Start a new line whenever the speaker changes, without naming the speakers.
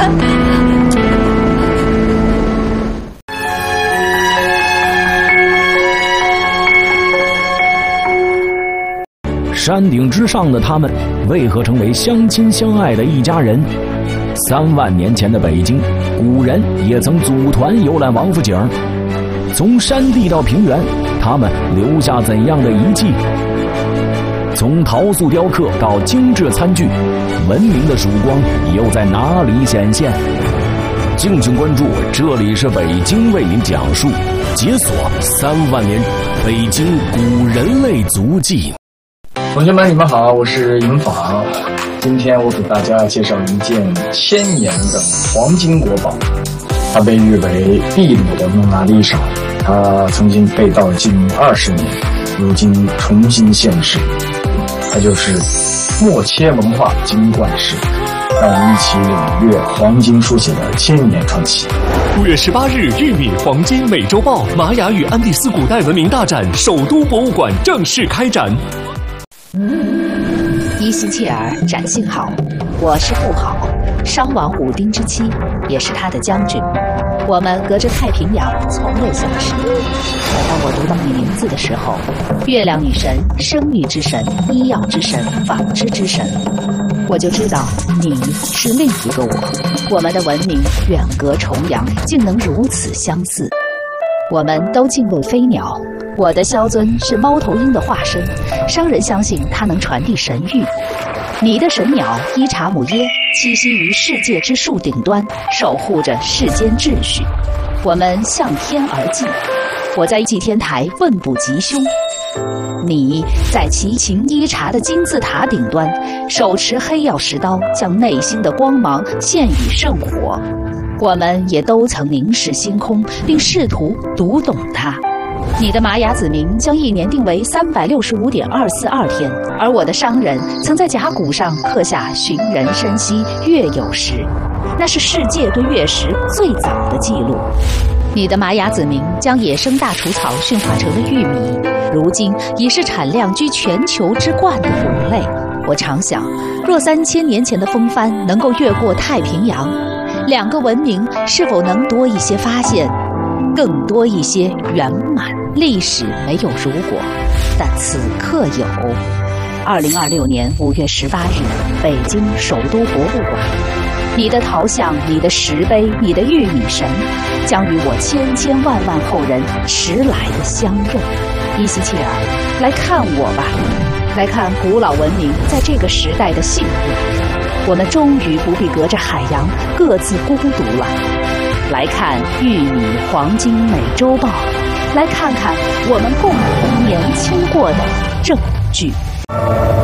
山顶之上的他们，为何成为相亲相爱的一家人？3万年前的北京，古人也曾组团游览王府井。从山地到平原，他们留下怎样的遗迹？从陶塑雕刻到精致餐具，文明的曙光又在哪里显现？敬请关注，这里是北京为您讲述，解锁3万年北京古人类足迹。
同学们，你们好，我是银坊。今天我给大家介绍一件1000年的黄金国宝，它被誉为秘鲁的蒙娜丽莎。它曾经被盗近20年，如今重新现世。它就是默切文化金冠石。让我们一起领略黄金书写的1000年传奇。
5月18日，玉米黄金美洲豹玛雅与安第斯古代文明大展首都博物馆正式开展。
伊西切尔展信好，我是妇好，商王武丁之妻，也是他的将军。我们隔着太平洋从未相识。当我读到你名字的时候，月亮女神、生育之神、医药之神、纺织之神，我就知道你是另一个我。我们的文明远隔重洋，竟能如此相似。我们都敬畏飞鸟，我的萧尊是猫头鹰的化身，商人相信它能传递神谕。你的神鸟伊查姆耶栖息于世界之树顶端，守护着世间秩序。我们向天而祭，我在祭天台问卜吉凶，你在齐秦伊察的金字塔顶端，手持黑曜石刀，将内心的光芒献与圣火。我们也都曾凝视星空，并试图读懂它。你的玛雅子民将1年定为365.242天，而我的商人曾在甲骨上刻下寻人深溪月有时，那是世界对月食最早的记录。你的玛雅子民将野生大除草驯化成了玉米，如今已是产量居全球之冠的谷类。我常想，若3000年前的风帆能够越过太平洋，2个文明是否能多一些发现，更多一些圆满？历史没有如果，但此刻有。2026年5月18日，北京首都博物馆，你的陶像、你的石碑、你的玉米神，将与我千千万万后人迟来的相认。伊西切尔，来看我吧，来看古老文明在这个时代的幸福。我们终于不必隔着海洋各自孤独了。来看玉米黄金美洲豹，来看看我们共同年轻过的证据。